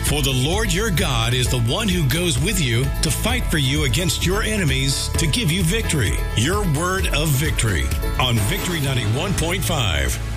For the Lord your God is the one who goes with you to fight for you against your enemies to give you victory. Your word of victory on Victory 91.5.